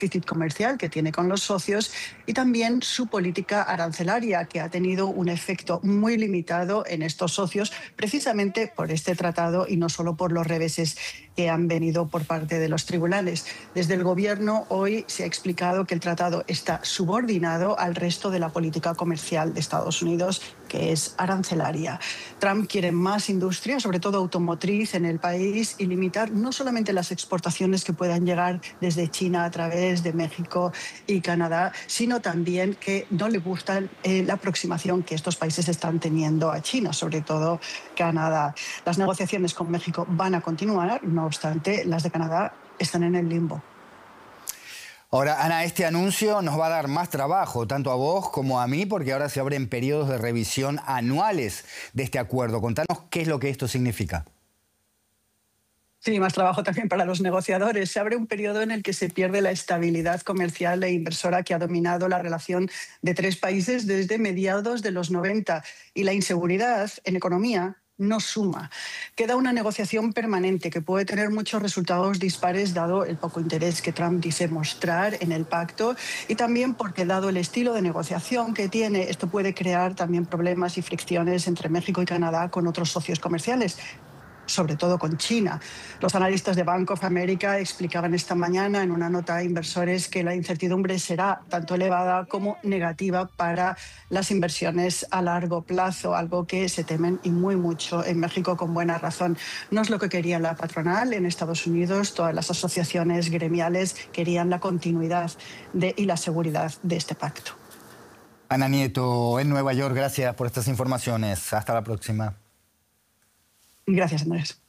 déficit comercial que tiene con los socios y también su política arancelaria, que ha tenido un efecto muy limitado en estos socios precisamente por este tratado y no solo por los reveses que han venido por parte de los tribunales. Desde el Gobierno hoy se ha explicado que el tratado está subordinado al resto de la política comercial de Estados Unidos, que es arancelaria. Trump quiere más industria, sobre todo automotriz, en el país y limitar no solamente las exportaciones que puedan llegar desde China a través de México y Canadá, sino también que no le gusta la aproximación que estos países están teniendo a China, sobre todo Canadá. Las negociaciones con México van a continuar, no obstante, las de Canadá están en el limbo. Ahora, Ana, este anuncio nos va a dar más trabajo, tanto a vos como a mí, porque ahora se abren periodos de revisión anuales de este acuerdo. Contanos qué es lo que esto significa. Sí, más trabajo también para los negociadores. Se abre un periodo en el que se pierde la estabilidad comercial e inversora que ha dominado la relación de tres países desde mediados de los 90 y la inseguridad en economía no suma. Queda una negociación permanente que puede tener muchos resultados dispares dado el poco interés que Trump dice mostrar en el pacto y también porque dado el estilo de negociación que tiene, esto puede crear también problemas y fricciones entre México y Canadá con otros socios comerciales, sobre todo con China. Los analistas de Bank of America explicaban esta mañana en una nota a inversores que la incertidumbre será tanto elevada como negativa para las inversiones a largo plazo, algo que se temen y muy mucho en México con buena razón. No es lo que quería la patronal en Estados Unidos, todas las asociaciones gremiales querían la continuidad y la seguridad de este pacto. Ana Nieto, en Nueva York, gracias por estas informaciones. Hasta la próxima. Gracias, Andrés.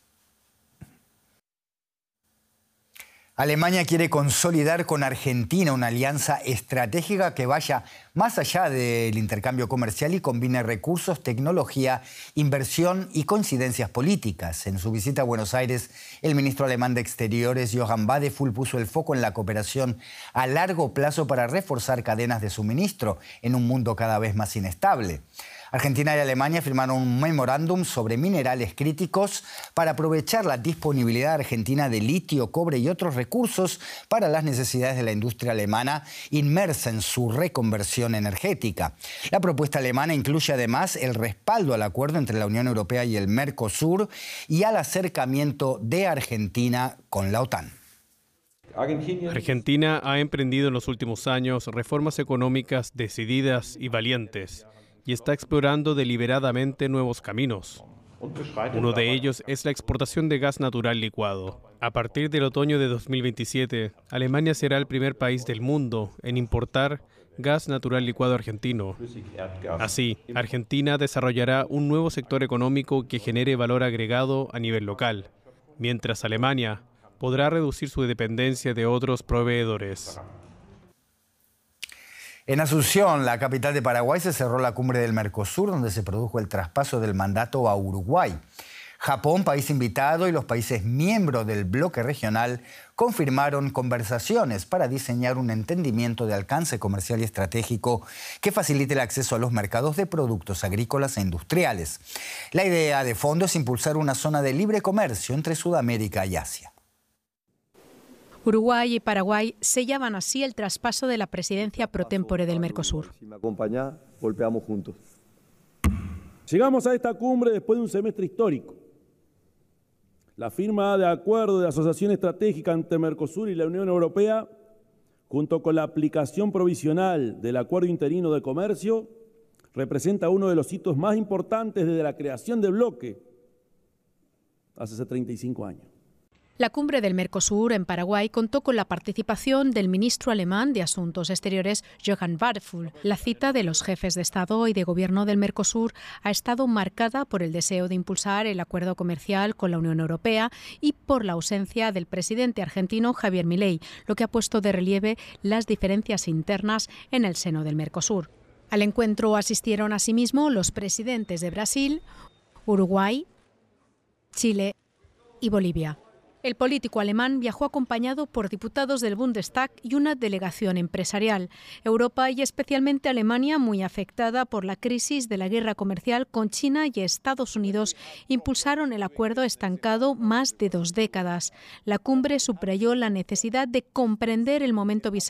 Alemania quiere consolidar con Argentina una alianza estratégica que vaya más allá del intercambio comercial y combine recursos, tecnología, inversión y coincidencias políticas. En su visita a Buenos Aires, el ministro alemán de Exteriores, Johann Wadephul, puso el foco en la cooperación a largo plazo para reforzar cadenas de suministro en un mundo cada vez más inestable. Argentina y Alemania firmaron un memorándum sobre minerales críticos para aprovechar la disponibilidad argentina de litio, cobre y otros recursos para las necesidades de la industria alemana inmersa en su reconversión energética. La propuesta alemana incluye además el respaldo al acuerdo entre la Unión Europea y el Mercosur y al acercamiento de Argentina con la OTAN. Argentina ha emprendido en los últimos años reformas económicas decididas y valientes y está explorando deliberadamente nuevos caminos. Uno de ellos es la exportación de gas natural licuado. A partir del otoño de 2027, Alemania será el primer país del mundo en importar gas natural licuado argentino. Así, Argentina desarrollará un nuevo sector económico que genere valor agregado a nivel local, mientras Alemania podrá reducir su dependencia de otros proveedores. En Asunción, la capital de Paraguay, se cerró la cumbre del Mercosur, donde se produjo el traspaso del mandato a Uruguay. Japón, país invitado, y los países miembros del bloque regional confirmaron conversaciones para diseñar un entendimiento de alcance comercial y estratégico que facilite el acceso a los mercados de productos agrícolas e industriales. La idea de fondo es impulsar una zona de libre comercio entre Sudamérica y Asia. Uruguay y Paraguay sellaban así el traspaso de la presidencia pro tempore del Mercosur. Si me acompañás, golpeamos juntos. Llegamos a esta cumbre después de un semestre histórico. La firma de acuerdo de asociación estratégica entre Mercosur y la Unión Europea, junto con la aplicación provisional del Acuerdo Interino de Comercio, representa uno de los hitos más importantes desde la creación del bloque hace 35 años. La cumbre del Mercosur en Paraguay contó con la participación del ministro alemán de Asuntos Exteriores, Johann Wadephul. La cita de los jefes de Estado y de Gobierno del Mercosur ha estado marcada por el deseo de impulsar el acuerdo comercial con la Unión Europea y por la ausencia del presidente argentino Javier Milei, lo que ha puesto de relieve las diferencias internas en el seno del Mercosur. Al encuentro asistieron asimismo los presidentes de Brasil, Uruguay, Chile y Bolivia. El político alemán viajó acompañado por diputados del Bundestag y una delegación empresarial. Europa y especialmente Alemania, muy afectada por la crisis de la guerra comercial con China y Estados Unidos, impulsaron el acuerdo estancado más de 2 décadas. La cumbre subrayó la necesidad de comprender el momento